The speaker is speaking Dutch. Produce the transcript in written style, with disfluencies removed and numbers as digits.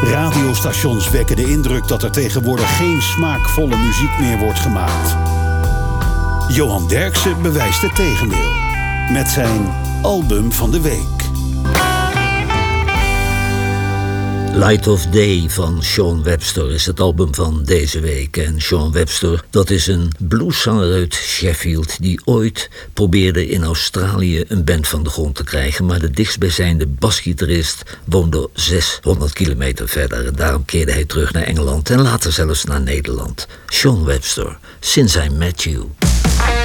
Radiostations wekken de indruk dat er tegenwoordig geen smaakvolle muziek meer wordt gemaakt. Johan Derksen bewijst het tegendeel. Met zijn album van de week. Light of Day van Sean Webster is het album van deze week. En Sean Webster, dat is een blueszanger uit Sheffield die ooit probeerde in Australië een band van de grond te krijgen. Maar de dichtstbijzijnde basgitarist woonde 600 kilometer verder. En daarom keerde hij terug naar Engeland en later zelfs naar Nederland. Sean Webster, Since I Met You.